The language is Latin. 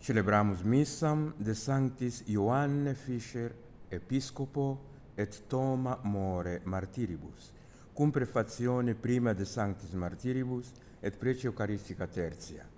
Celebramus missam de Sanctis Ioanne Fischer, Episcopo, et Thoma More Martiribus, cum prefazione prima de Sanctis Martiribus et prece Eucharistica tertia.